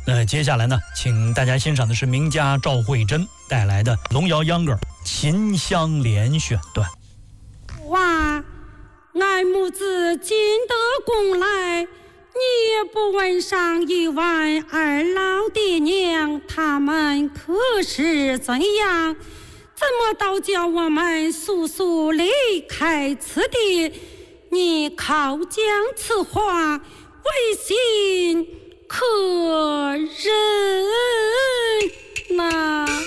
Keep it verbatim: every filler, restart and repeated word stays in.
那接下来呢，请大家欣赏的是名家赵慧珍带来的龙谣秧歌《秦香莲》选段。 哇，爱母子尽得功来，你也不问上一问二老爹娘，他们可是怎样？怎么倒叫我们速速离开此地？你靠将此话为心可忍呐。